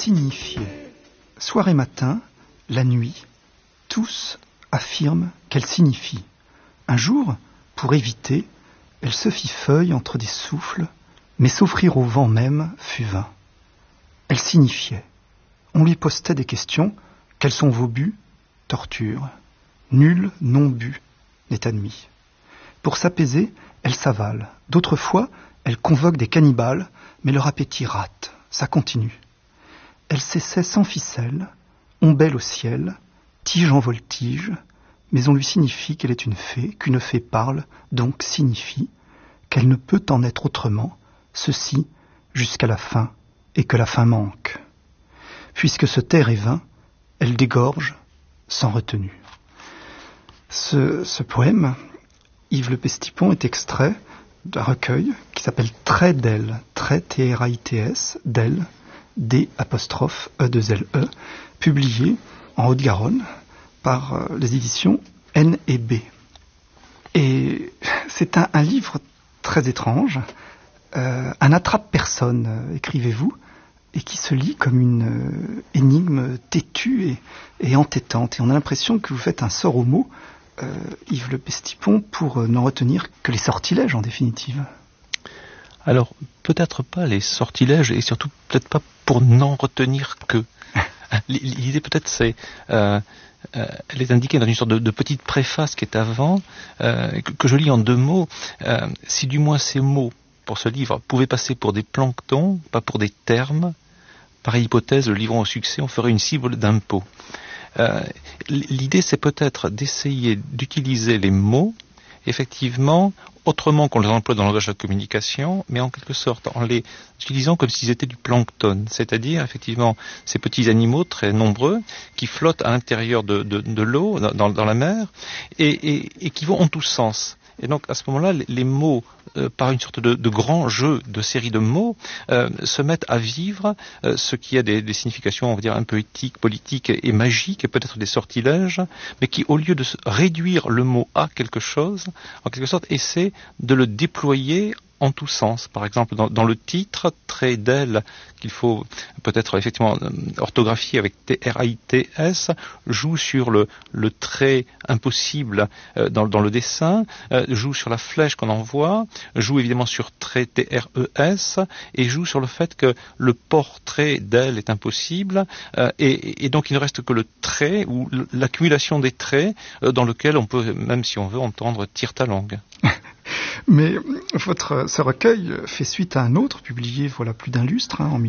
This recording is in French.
signifiait. Soir et matin, la nuit, tous affirment qu'elle signifie. Un jour, pour éviter, elle se fit feuille entre des souffles, mais s'offrir au vent même fut vain. Elle signifiait. On lui postait des questions. Quels sont vos buts ? Torture. Nul non-but n'est admis. Pour s'apaiser, elle s'avale. D'autres fois, elle convoque des cannibales, mais leur appétit rate. Ça continue. Elle s'essaie sans ficelle, ombelle au ciel, tige en voltige, mais on lui signifie qu'elle est une fée, qu'une fée parle, donc signifie, qu'elle ne peut en être autrement, ceci jusqu'à la fin, et que la fin manque. Puisque se taire est vain, elle dégorge sans retenue. Ce poème, Yves Le Pestipon, est extrait d'un recueil qui s'appelle Traits d'elle, Traits T-R-A-I-T-S, d'elle, D'-E2-L-E, publié en Haute-Garonne par les éditions N&B. Et c'est un livre très étrange, un attrape-personne, écrivez-vous, et qui se lit comme une énigme têtue et entêtante. Et on a l'impression que vous faites un sort au mot, Yves Le Pestipon, pour n'en retenir que les sortilèges en définitive. Alors, peut-être pas les sortilèges, et surtout peut-être pas pour n'en retenir que. L'idée peut-être c'est... elle est indiquée dans une sorte de petite préface qui est avant, que je lis en 2 mots. Si du moins ces mots, pour ce livre, pouvaient passer pour des planctons, pas pour des termes, pareille hypothèse, le livre au succès, on ferait une cible d'impôt. L'idée c'est peut-être d'essayer d'utiliser les mots, effectivement, autrement qu'on les emploie dans le langage de la communication, mais en quelque sorte en les utilisant comme s'ils étaient du plancton, c'est-à-dire effectivement ces petits animaux très nombreux qui flottent à l'intérieur de l'eau, dans la mer, et qui vont en tous sens. Et donc à ce moment-là, les mots, par une sorte de grand jeu de série de mots, se mettent à vivre, ce qui a des significations, on va dire, un peu éthiques, politiques et magiques, et peut-être des sortilèges, mais qui, au lieu de réduire le mot à quelque chose, en quelque sorte, essaie de le déployer en tous sens. Par exemple, dans le titre, Traits d'elle, qu'il faut peut-être effectivement orthographier avec T-R-A-I-T-S, joue sur le trait impossible dans le dessin, joue sur la flèche qu'on envoie, joue évidemment sur trait T-R-E-S, et joue sur le fait que le portrait d'elle est impossible, et donc il ne reste que le trait, ou l'accumulation des traits, dans lequel on peut, même si on veut, entendre « tire ta langue ». Mais ce recueil fait suite à un autre, publié voilà plus d'un lustre, en